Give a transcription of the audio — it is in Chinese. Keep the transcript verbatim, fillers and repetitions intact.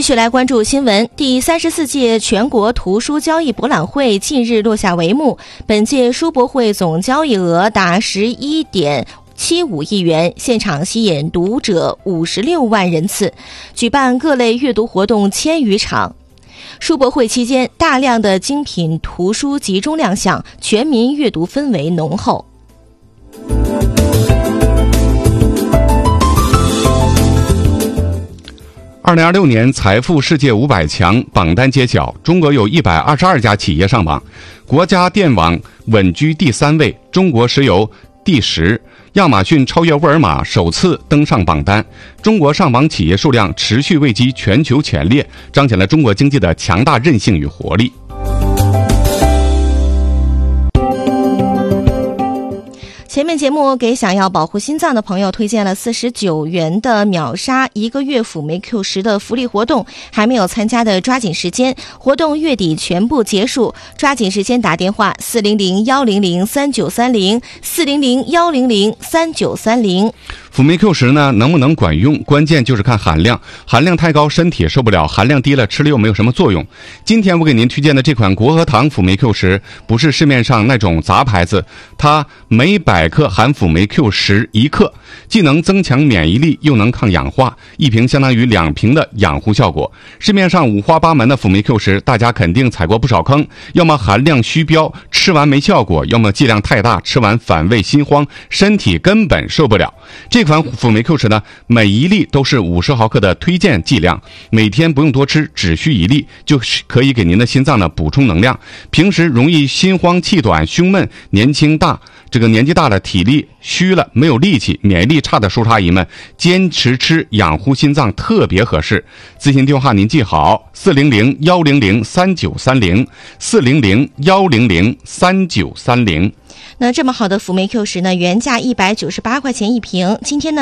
继续来关注新闻。第三十四届全国图书交易博览会近日落下帷幕，本届书博会总交易额达十一点七五亿元，现场吸引读者五十六万人次，举办各类阅读活动千余场。书博会期间，大量的精品图书集中亮相，全民阅读氛围浓厚。 二零二六年财富世界五百强榜单揭晓，中国有一百二十二家企业上榜，国家电网稳居第三位，中国石油第十，亚马逊超越沃尔玛首次登上榜单。中国上榜企业数量持续位居全球前列，彰显了中国经济的强大韧性与活力。 前面节目给想要保护心脏的朋友推荐了四十九元的秒杀一个月辅酶 Q 十的福利活动，还没有参加的抓紧时间，活动月底全部结束，抓紧时间打电话四零零幺零零三九三零 四零零幺零零三九三零。 辅酶 Q 十呢，能不能管用，关键就是看含量，含量太高身体受不了，含量低了吃了又没有什么作用。今天我给您推荐的这款国和堂辅酶 Q 十，不是市面上那种杂牌子，它每百克含辅酶 Q 十一克，既能增强免疫力，又能抗氧化，一瓶相当于两瓶的养护效果。市面上五花八门的辅酶 Q 十，大家肯定踩过不少坑，要么含量虚标，吃完没效果，要么剂量太大，吃完反胃心慌，身体根本受不了。这款辅酶 Q 十呢，每一粒都是五十毫克的推荐剂量，每天不用多吃，只需一粒就可以给您的心脏呢补充能量。平时容易心慌气短、胸闷、年轻大这个年纪大了，体力虚了，没有力气，免疫力差的叔叔阿姨们，坚持吃养护心脏特别合适。咨询电话您记好：四零零幺零零三九三零，四零零幺零零三九三零。 那这么好的辅酶 Q 十呢，原价一百九十八块钱一瓶，今天呢